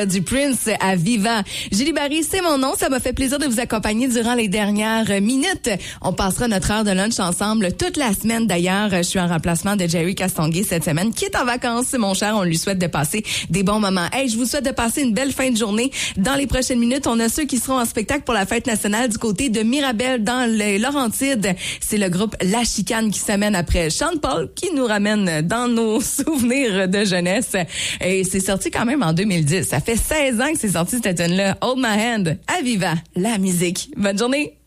Du Prince à Viva. Julie Barry, c'est mon nom. Ça m'a fait plaisir de vous accompagner durant les dernières minutes. On passera notre heure de lunch ensemble toute la semaine. D'ailleurs, je suis en remplacement de Jerry Castonguay cette semaine, qui est en vacances, mon cher. On lui souhaite de passer des bons moments. Hey, je vous souhaite de passer une belle fin de journée. Dans les prochaines minutes, on a ceux qui seront en spectacle pour la fête nationale du côté de Mirabel dans les Laurentides. C'est le groupe La Chicane qui s'amène après Sean Paul, qui nous ramène dans nos souvenirs de jeunesse. Et c'est sorti quand même en 2010. Ça fait 16 ans que c'est sorti cette tune-là. Hold My Hand, à Viva, la musique. Bonne journée!